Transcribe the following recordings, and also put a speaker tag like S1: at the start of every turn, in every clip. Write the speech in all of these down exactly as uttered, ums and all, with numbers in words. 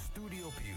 S1: Studio Più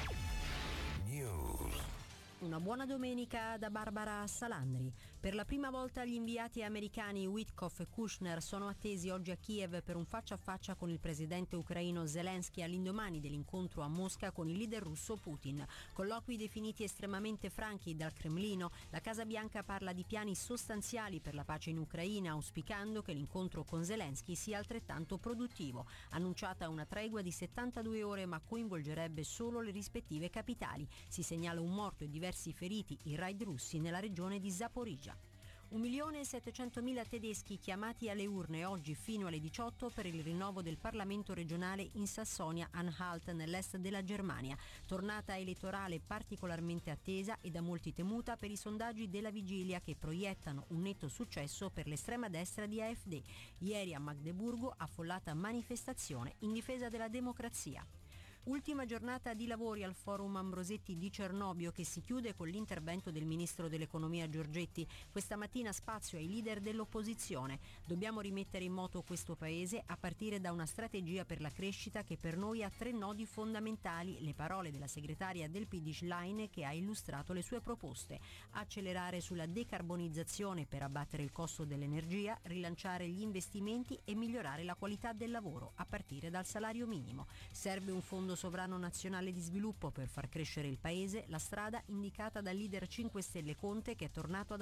S1: News.
S2: Una buona domenica da Barbara Salandri. Per la prima volta gli inviati americani Witkoff e Kushner sono attesi oggi a Kiev per un faccia a faccia con il presidente ucraino Zelensky all'indomani dell'incontro a Mosca con il leader russo Putin. Colloqui definiti estremamente franchi dal Cremlino, la Casa Bianca parla di piani sostanziali per la pace in Ucraina, auspicando che l'incontro con Zelensky sia altrettanto produttivo. Annunciata una tregua di settantadue ore, ma coinvolgerebbe solo le rispettive capitali. Si segnala un morto e diversi feriti in raid russi nella regione di Zaporizhzhia. Un milione e settecentomila tedeschi chiamati alle urne oggi fino alle diciotto per il rinnovo del Parlamento regionale in Sassonia-Anhalt nell'est della Germania. Tornata elettorale particolarmente attesa e da molti temuta per i sondaggi della vigilia che proiettano un netto successo per l'estrema destra di A F D. Ieri a Magdeburgo affollata manifestazione in difesa della democrazia. Ultima giornata di lavori al Forum Ambrosetti di Cernobbio che si chiude con l'intervento del ministro dell'economia Giorgetti. Questa mattina spazio ai leader dell'opposizione. Dobbiamo rimettere in moto questo paese a partire da una strategia per la crescita che per noi ha tre nodi fondamentali, le parole della segretaria del P D Schlein che ha illustrato le sue proposte. Accelerare sulla decarbonizzazione per abbattere il costo dell'energia, rilanciare gli investimenti e migliorare la qualità del lavoro a partire dal salario minimo. Serve un fondo sovrano nazionale di sviluppo per far crescere il paese, la strada indicata dal leader cinque Stelle Conte che è tornato ad